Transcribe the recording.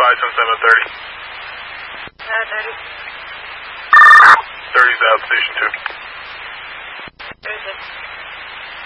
advise on 730. 30. 30's out, station 2.